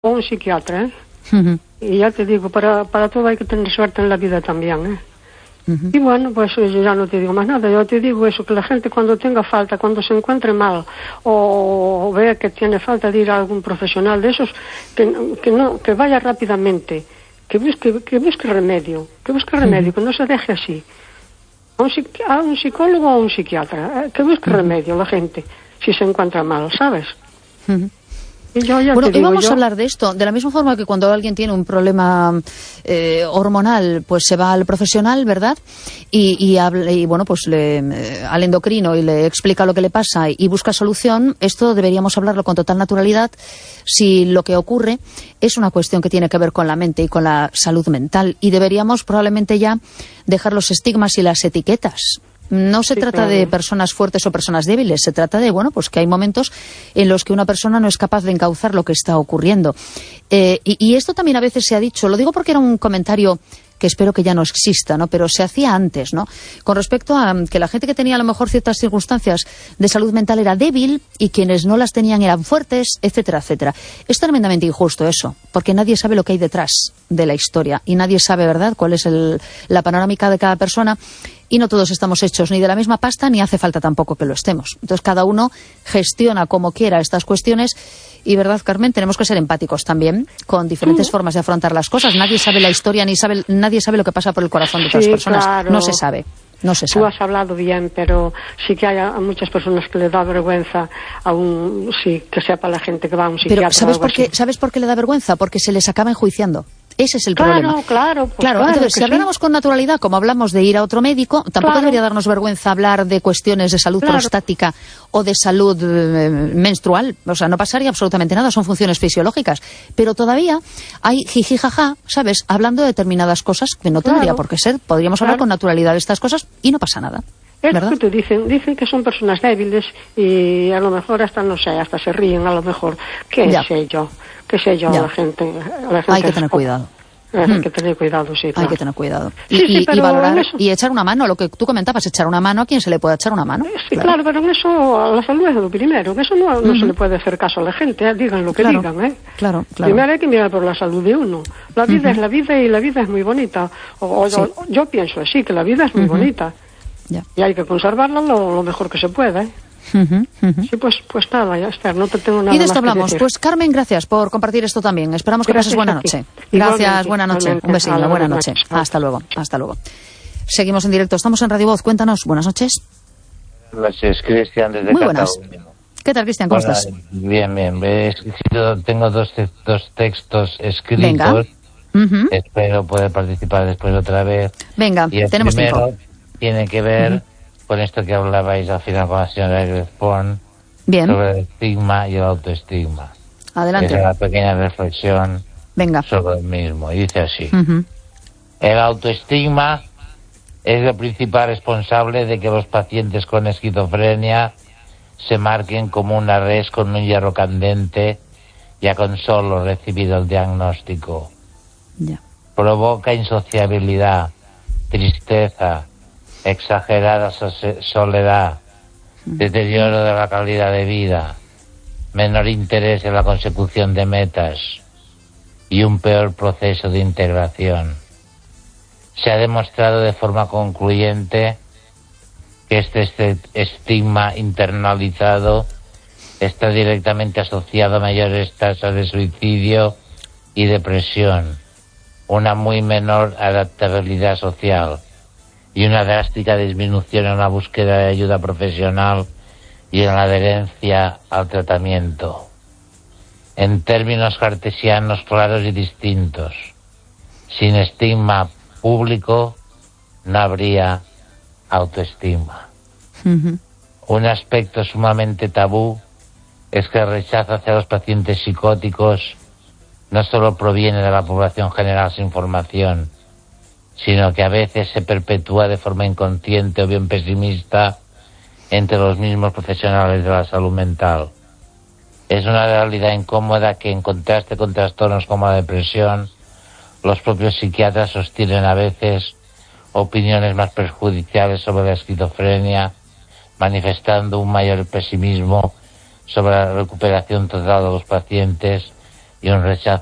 o un psiquiatra, ¿eh? Y ya te digo, para todo hay que tener suerte en la vida también, ¿eh? Y bueno, pues yo ya no te digo más nada. Yo te digo eso, que la gente cuando tenga falta, cuando se encuentre mal o vea que tiene falta de ir a algún profesional de esos, que vaya rápidamente, que busque remedio, que no se deje así. A un psicólogo o a un psiquiatra, que busque remedio la gente si se encuentra mal, ¿sabes? Y vamos a hablar de esto, de la misma forma que cuando alguien tiene un problema hormonal, pues se va al profesional, ¿verdad? Y bueno, pues al endocrino y le explica lo que le pasa y busca solución. Esto deberíamos hablarlo con total naturalidad si lo que ocurre es una cuestión que tiene que ver con la mente y con la salud mental. Y deberíamos probablemente ya dejar los estigmas y las etiquetas. No se trata de personas fuertes o personas débiles, se trata de, bueno, pues que hay momentos en los que una persona no es capaz de encauzar lo que está ocurriendo. Y esto también a veces se ha dicho, lo digo porque era un comentario que espero que ya no exista, ¿no? Pero se hacía antes, ¿no? Con respecto a que la gente que tenía a lo mejor ciertas circunstancias de salud mental era débil y quienes no las tenían eran fuertes, etcétera, etcétera. Es tremendamente injusto eso, porque nadie sabe lo que hay detrás de la historia y nadie sabe, ¿verdad?, cuál es la panorámica de cada persona. Y no todos estamos hechos ni de la misma pasta, ni hace falta tampoco que lo estemos. Entonces, cada uno gestiona como quiera estas cuestiones. Y, ¿verdad, Carmen? Tenemos que ser empáticos también con diferentes formas de afrontar las cosas. Nadie sabe la historia, nadie sabe lo que pasa por el corazón de otras personas. Claro. No se sabe. Tú has hablado bien, pero sí que hay a muchas personas que le da vergüenza que sepa la gente que va a un psiquiatra. Pero ¿sabes por qué le da vergüenza? Porque se les acaba enjuiciando. Ese es el problema. Claro. Entonces, si habláramos con naturalidad, como hablamos de ir a otro médico, tampoco debería darnos vergüenza hablar de cuestiones de salud prostática o de salud menstrual. O sea, no pasaría absolutamente nada, son funciones fisiológicas. Pero todavía hay jiji jaja, ¿sabes?, hablando de determinadas cosas que no tendría por qué ser. Podríamos hablar con naturalidad de estas cosas y no pasa nada. Es lo que te dicen que son personas débiles y a lo mejor hasta se ríen, a lo mejor. ¿Qué sé yo? La gente hay que tener cuidado. Hay que tener cuidado, sí. Claro. Hay que tener cuidado. Y valorar y echar una mano, lo que tú comentabas, echar una mano a quien se le pueda echar una mano. Sí, claro, pero en eso la salud es lo primero. En eso no se le puede hacer caso a la gente, digan lo que digan, ¿eh? Claro. Primero hay que mirar por la salud de uno. La vida es la vida y la vida es muy bonita. Yo pienso así, que la vida es muy bonita. Y hay que conservarla lo mejor que se pueda, ¿eh? Sí, pues nada, ya está, no te tengo nada. Y de esto hablamos. Decir. Pues Carmen, gracias por compartir esto también. Esperamos que pases buena noche. Gracias, buena noche. Un besito, buena noche. Hasta luego. Seguimos en directo, estamos en Radio Voz. Cuéntanos, buenas noches. Buenas noches, Cristian, desde Muy buenas. Cataluña. ¿Qué tal, Cristian? ¿Cómo estás? Bien. Tengo dos textos escritos. Venga. Espero poder participar después otra vez. Venga, y el tenemos primero tiempo. Tiene que ver con esto que hablabais al final con la señora Grefpon sobre el estigma y el autoestigma. Adelante. Es una pequeña reflexión sobre el mismo. Y dice así. El autoestigma es el principal responsable de que los pacientes con esquizofrenia se marquen como una res con un hierro candente ya con solo recibido el diagnóstico. Provoca insociabilidad, tristeza, exagerada soledad, deterioro de la calidad de vida, menor interés en la consecución de metas y un peor proceso de integración. Se ha demostrado de forma concluyente que este estigma internalizado está directamente asociado a mayores tasas de suicidio y depresión, una muy menor adaptabilidad social y una drástica disminución en la búsqueda de ayuda profesional y en la adherencia al tratamiento. En términos cartesianos claros y distintos, sin estigma público no habría autoestima. Un aspecto sumamente tabú es que el rechazo hacia los pacientes psicóticos no solo proviene de la población general sin formación, sino que a veces se perpetúa de forma inconsciente o bien pesimista entre los mismos profesionales de la salud mental. Es una realidad incómoda que, en contraste con trastornos como la depresión, los propios psiquiatras sostienen a veces opiniones más perjudiciales sobre la esquizofrenia, manifestando un mayor pesimismo sobre la recuperación total de los pacientes y un rechazo